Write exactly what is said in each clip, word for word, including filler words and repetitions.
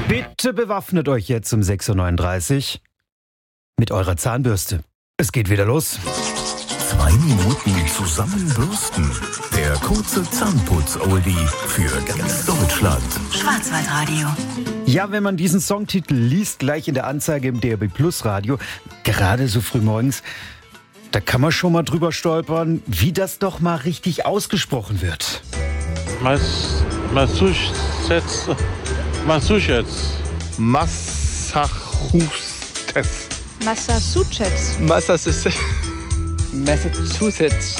Bitte bewaffnet euch jetzt um sechs Uhr neununddreißig mit eurer Zahnbürste. Es geht wieder los. Zwei Minuten zusammenbürsten. Der kurze Zahnputz-Oldie für ganz Deutschland. Schwarzwaldradio. Ja, wenn man diesen Songtitel liest, gleich in der Anzeige im D R B Plus Radio, gerade so früh morgens, da kann man schon mal drüber stolpern, wie das doch mal richtig ausgesprochen wird. Mas, Massachusetts, Massachusetts, Massachusetts, Massachusetts. Massachusetts. Massachusetts.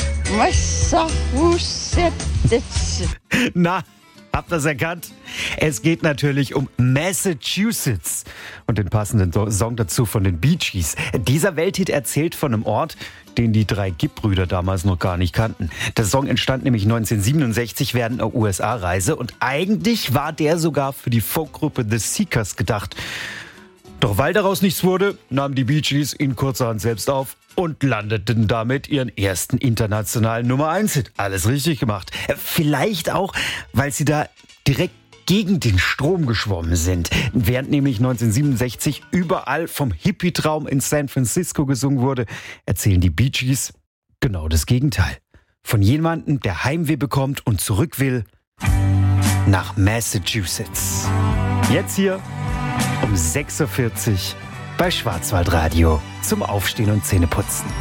Massachusetts. Na, habt ihr es erkannt? Es geht natürlich um Massachusetts und den passenden Song dazu von den Bee Gees. Dieser Welthit erzählt von einem Ort, den die drei Gibb-Brüder damals noch gar nicht kannten. Der Song entstand nämlich neunzehnhundertsiebenundsechzig während einer U S A-Reise und eigentlich war der sogar für die Folkgruppe The Seekers gedacht. Doch weil daraus nichts wurde, nahmen die Bee Gees ihn kurzerhand selbst auf und landeten damit ihren ersten internationalen Nummer eins Hit. Alles richtig gemacht. Vielleicht auch, weil sie da direkt gegen den Strom geschwommen sind. Während nämlich neunzehnhundertsiebenundsechzig überall vom Hippie-Traum in San Francisco gesungen wurde, erzählen die Bee Gees genau das Gegenteil. Von jemandem, der Heimweh bekommt und zurück will nach Massachusetts. Jetzt hier um sechs Uhr vierzig bei Schwarzwaldradio zum Aufstehen und Zähneputzen.